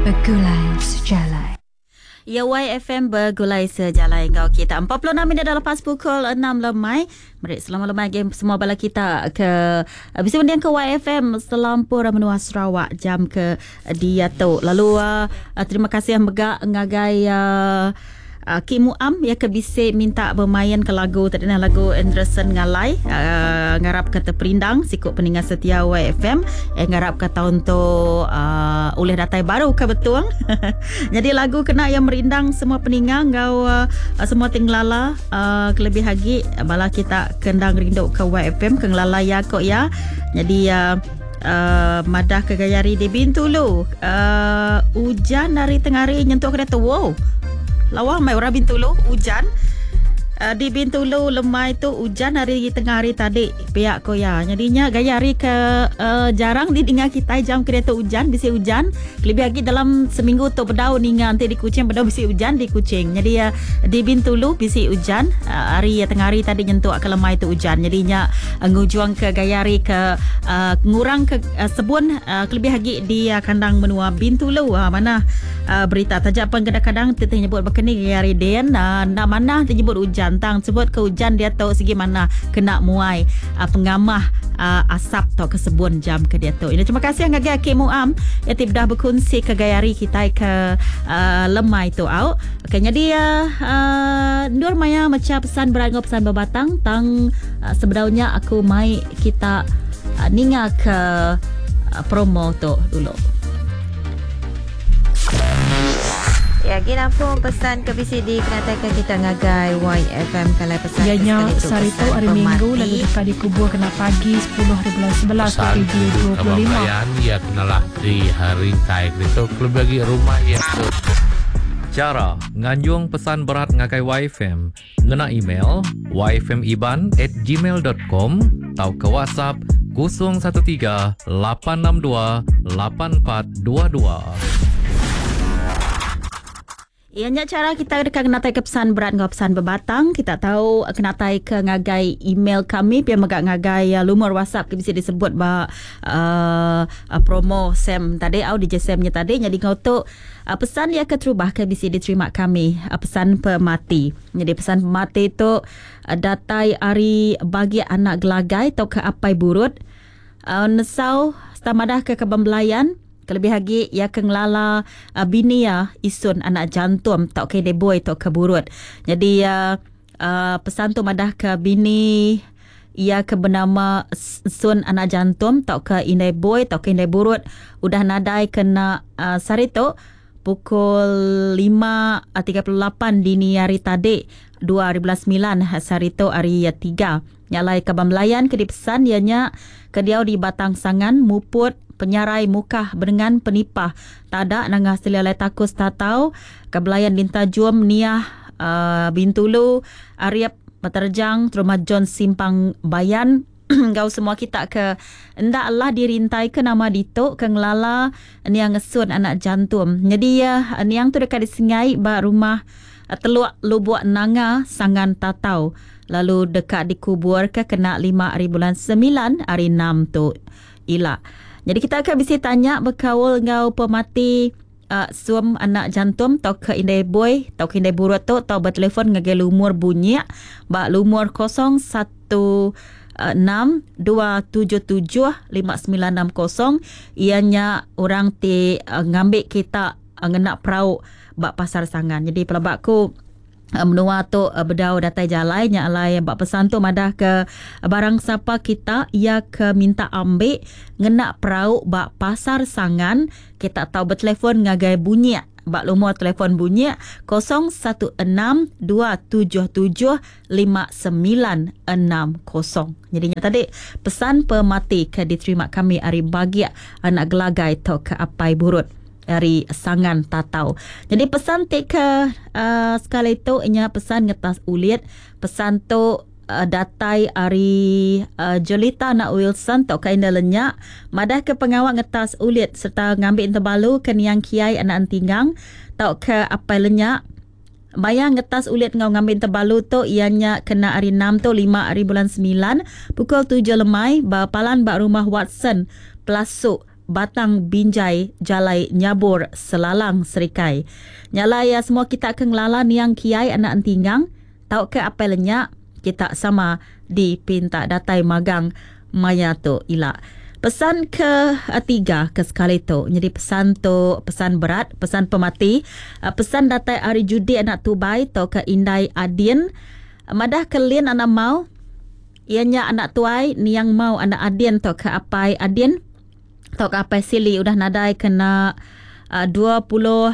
Bergulai sejalan. Ya, YFM bergulai sejalan kau kita. 46 minit dah lepas pukul 6 lemai. Mari selamat lemai game semua bala kita ke bisa mendiang ke YFM Selampur Menua Sarawak jam ke dia tu. Lalu terima kasih yang begak ngagai Kim Muam ya ke bisik minta bermain ke lagu tadi lagu Anderson Ngalai ngarap kata perindang sikut peningat setia YFM ngarap kata untuk oleh datai baru ke betul. Jadi lagu kena yang merindang semua peningang ngau semua tinglala kelebih lagi bala kita kendang rindu ke YFM ke ngelala ya kok ya. Jadi madah ke gayari di Bintulu hujan dari tengah hari nyentuh ke tu wow lawa mai orang Bintulu hujan di Bintulu lemai tu hujan hari tengah hari tadi pihak koya jadinya gaya hari ke jarang didengar kita jam kereta hujan bisi hujan lebih lagi dalam seminggu tu bedau ninga nanti di Kuching bedau bisi hujan di Kuching jadi di Bintulu bisi hujan hari tengah hari tadi nyentuh ke lemai tu hujan jadinya ngujuang ke gaya hari ke ngurang ke sebun lebih lagi di kandang menua Bintulu mana berita tajak pun kadang-kadang kita nyebut berkeni gaya hari den nak mana kita nyebut hujan tang sebut ke hujan dia tahu segi mana kena muai pengamah asap tau ke sebun jam ke dia tu. Ini terima kasih yang agak Kim Muam ya tip dah berkongsi ke gayari kita ke lemai tu au. Okey jadi Nur Maya macam pesan berat ngau pesan berbatang tang sebenarnya aku mai kita ninga ke promo tu dulu. Ya, kita pun pesan ke BCD kenatakan kita ngagai YFM kalau pesan Ianya Sarito hari Minggu lalu dekat dikubur kena pagi 10 hari bulan 11 pesan 7.25 ya kenalah di hari kai itu lebih lagi rumah ya tu. Cara nganjung pesan berat ngakai YFM ngena email yfmiban@gmail.com atau ke WhatsApp 013 862 8422. Ianya cara kita dekat kena tai ke pesan berat ngau pesan berbatang kita tahu kena tai ke ngagai email kami pia megak ngagai lumur WhatsApp kita bisa disebut ba promo Sam tadi au DJ Samnya tadi jadi ngau tu pesan dia ke terubah ke bisa diterima kami pesan pemati. Jadi pesan pemati tu datai ari bagi anak gelagai atau ke apai burut nesau stamadah ke kebembelayan kelebih lagi ya kenglala bini ya isun anak jantung tak ke deboy tak ke burut. Jadi pesan tu madah ke bini ia ke bernama sun anak jantung tak ke indai boy tak ke indai burut udah nadai kena sarito pukul 5.38 dini hari tadi 2009 sarito hari 3 nyalai ke Bamlayan ke dipesan ianya ke diau di Batang Sangan muput penyarai muka dengan penipah tak ada nangah selialai takus tatau kebelayan dintajum niah Bintulu Ariap Materjang Teruma John Simpang Bayan gau semua kita ke ndak Allah dirintai ke nama dito ke ngelala niang ngesun anak jantung jadi ya niang tu dekat disengai ba rumah teluk Lubuk Nanga Sangan Tatau lalu dekat dikubur ke kena 5 hari bulan 9 hari 6 tu ila. Jadi kita akan bisa tanya berkawal ngau pemati suam anak jantung tau ke indai boy tau ke indai burut tu tau bertelefon ngage lumur bunyi ba lumur 0162775960 ianya orang ti ngambil kita ngena perahu bak pasar Sangan. Jadi pelabakku menua tu bedau datai jalai nya alai bak pesan tu madah ke barang siapa kita ia ke minta ambil ngena perahu bak pasar Sangan kita tahu bertelefon ngagai bunyi bak lumur telefon bunyi 0162775960. Jadinya tadi pesan pemati ke diterima kami hari bagia anak gelagai tau ke apai burut dari Sangan Tatau. Jadi pesan ke sekali itu inya pesan ngetas ulit pesan tu datai ari Jolita nak Wilson tok kain lenyap madah ke pengawal ngetas ulit serta ngambil terbalu ke niang kiai anak tinggang tok ke apa lenyap bayang ngetas ulit ngau ngambil terbalu tu ianya kena hari 6 tu 5 hari bulan 9 pukul 7 lemai bapalan bak rumah Watson Plasuk Batang Binjai Jalai Nyabur Selalang Serikai. Nyala ya semua kita akan ngelala niang kiai anak tinggang. Tahu ke apa lenyak kita sama di pinta datai magang maya tu ila. Pesan ketiga ke sekali tu. Jadi pesan tu pesan berat, pesan pemati. Pesan datai hari judi anak tubai tu ke Indai Adin. Madah kelin anak mau. Ianya anak tuai niang mau anak Adin tu ke apai Adin. Tu ke apai sili udah nadai kena 25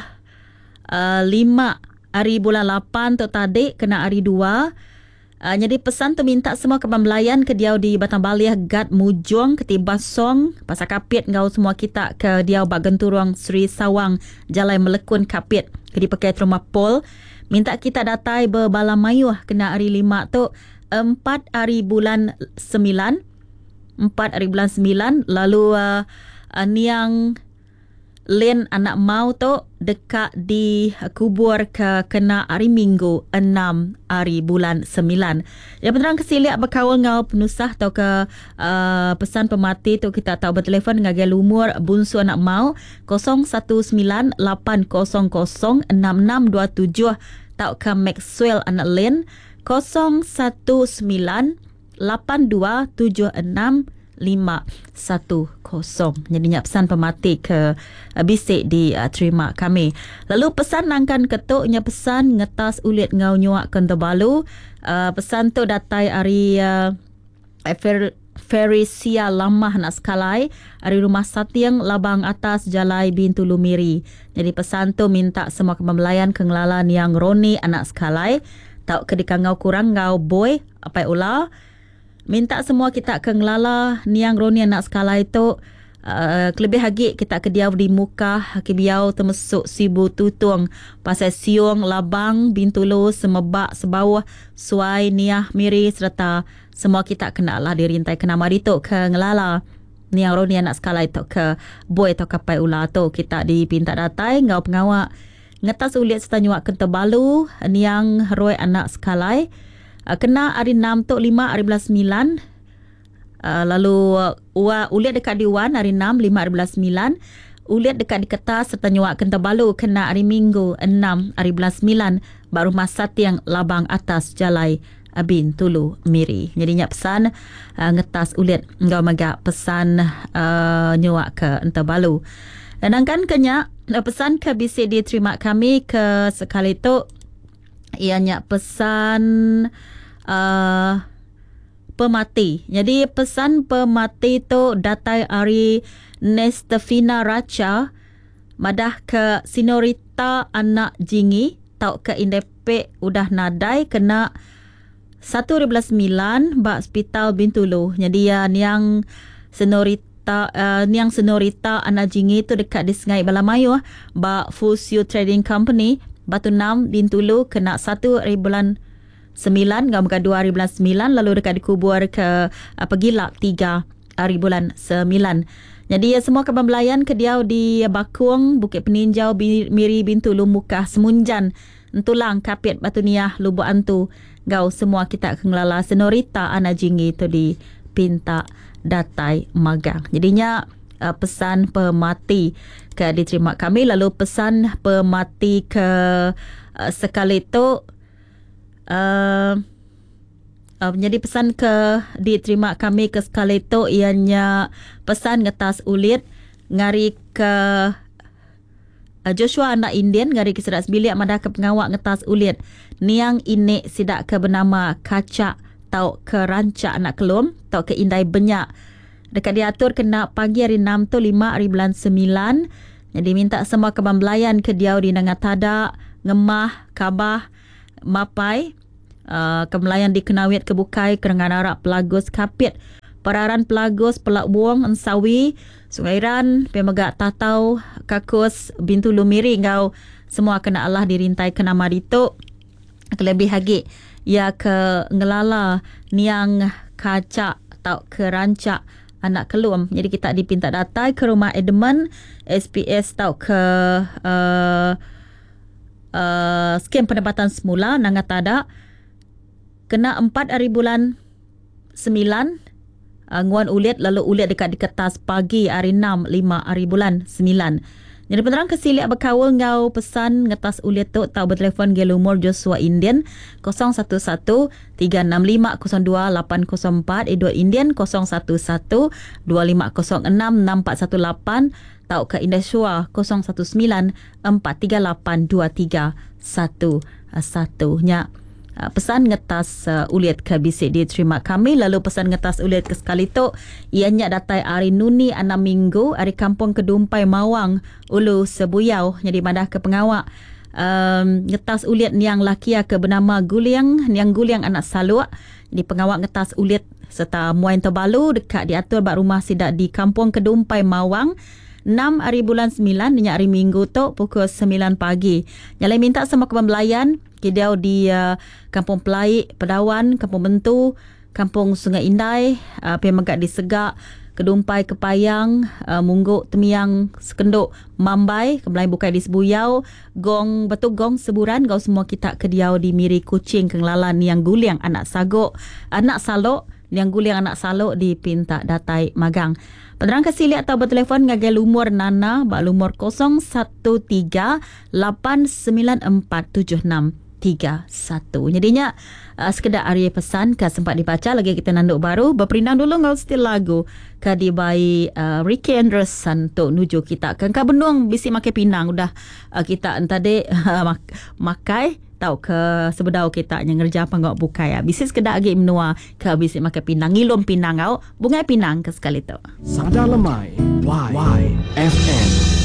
hari bulan 8 tu tadi kena hari 2. Jadi pesan tu minta semua kepembelayan ke diau di Batang Baliah Gad Mujung ketiba song pasal kapit ngau semua kita ke diau Bagenturong Sri Sawang Jalai Melekun kapit ke dipakai rumah pol minta kita datai berbala mayuh kena hari 5 tu 4 hari bulan 9 lalu niang Len anak mau tu dekat di kubur ke kena hari Minggu 6 hari bulan 9. Yang penerang kesiliak berkawal ngau penusah atau ke pesan pemati tu kita tahu bertelefon dengan gaya lumur bunsu anak mau 0198006627 tahu ke Maxwell anak Len 0198276510. Jadinya pesan pemati ke bisik di terima kami. Lalu pesan nangkan ketuknya pesan ngetas ulit ngau nyuak kentebalu. Pesan tu datai hari Ferisia Lamah nak sekalai hari rumah Satiang Labang Atas Jalai Bintu Lumiri. Jadi pesan tu minta semua kepembelayan kengelalan yang Roni anak sekalai. Tak kedika ngau kurang ngau boy apa ulah. Minta semua kita akan ngelala niang Roni anak skala itu kelebih hagi kita ke diau di muka ke biau termasuk Sibu Tutung pasal siung labang bintulo semebak sebawah suai niah miri serta semua kita kena lah dirintai kena mari tu ke ngelala niang Roni anak skala itu ke boy atau kapai ulah tu kita dipinta datai ngau pengawak ngetas ulit serta nyuak kentebalu niang Roy anak skalai kena hari 6 tu 5 hari bulan 9 lalu uliat dekat di Wan hari 6 5 hari bulan 9 uliat dekat di Ketas serta nyuak kentebalu kena hari Minggu 6 hari bulan 9 baru masa tiang Labang Atas Jalai Bin Tulu Miri. Jadinya pesan ngetas uliat ngau magak pesan nyuak ke Entebalu. Dan angkan kenya pesan ke bisik diterima kami ke sekali tu ianya pesan pemati. Jadi pesan pemati tu datai hari Nestefina Racha madah ke Sinorita anak Jingi tau ke Indepe udah nadai kena 1.9 bak hospital Bintulu. Jadi niang Sinorita anak Jingi tu dekat di Sungai Balamayu bak Fusio Trading Company Batu 6 Bintulu kena 1 hari bulan 9 ngau muka 2 hari bulan 9 lalu dekat dikubur ke Pegilap 3 hari bulan 9. Jadi semua kepembelayan ke diau di Bakung Bukit Peninjau Miri Bintulu Mukah Semunjan Entulang Kapit Batu Niah Lubuk Antu ngau semua kita kengelala Senorita Ana Jingi tu di pinta datai magang. Jadinya pesan pemati ke diterima kami. Lalu pesan pemati ke sekali tu jadi pesan ke diterima kami ke sekali tu ianya pesan ngetas ulit ngari ke Joshua anak Indian ngari ke sedak sebilik madah ke pengawak ngetas ulit niang inek sidak ke bernama Kacak tau ke Rancak anak Kelum tau ke Indai Benyak dekat diatur kena pagi hari 6 tu 5 hari bulan 9. Jadi minta semua kepembelayan ke diau di Nangatada Ngemah Kabah Mapai kepembelayan di Kenawit Kebukai Kerengan Arak Pelagos Kapit Pararan Pelagos Pelak Buang Ensawi Sungai Ran Pemegak Tatau Kakus Bintulu Miri ngau semua kena Allah dirintai kena marito kelebih hagi ya ke ngelala niang Kacak tau ke Rancak anak Kelum. Jadi kita dipinta datai ke rumah Edmund SPS tau ke skim pendapatan semula Nangatada kena 4 hari bulan 9 nguan ulit lalu ulit dekat di kertas pagi hari 6 5 hari bulan 9. Jadi penerang kesiliak berkawal ngau pesan ngetas ulit tu tau bertelefon ge lumur Joshua Indian 011-365-02-804 Edward Indian 011-250-6418 tau ke Indahsua 019-438-2311 nya. Pesan ngetas ulit ke bisik diterima kami. Lalu pesan ngetas ulit ke sekali tu ianya datai hari Nuni 6 minggu hari kampung Kedumpai Mawang Ulu Sebuyau jadi madah ke pengawak. Ngetas ulit niang lakia ke bernama Guliang niang Guliang anak Saluk di pengawak ngetas ulit serta Muain Terbalu dekat diatur bak rumah sidak di kampung Kedumpai Mawang 6 hari bulan 9 dinyak hari Minggu tu pukul 9 pagi. Nyalai minta semua kebelayan Kidiau di Kampung Pelaik, Pedawan, Kampung Bentu, Kampung Sungai Indai, Pemegak di Segak, Kedumpai Kepayang, Mungguk Temiang Sekenduk Mambai, Kebelayan Bukai di Sebuyau, Gong Betugong Seburan, kau semua kita kediau di Miri Kucing Kenglalan Niang Guliang anak Saluk, Niang Guliang anak Saluk di Pintak Datai Magang. Penerang kesiliak atau bertelefon ngagai lumur Nana bak lumur 013-894-7631. Jadinya sekedar area pesan ke sempat dibaca lagi kita nanduk baru berperindang dulu ngau still lagu ke dibai Ricky Anderson untuk nuju kita ke benung bisi makai pinang udah kita tadi makai tahu ke sebedau kita yang ngerja apa ngau bukai ya bisi sekedar lagi menua ke bisi makai pinang ngilum pinang ngau bungai pinang ke sekali tu Sadar Lemai YFM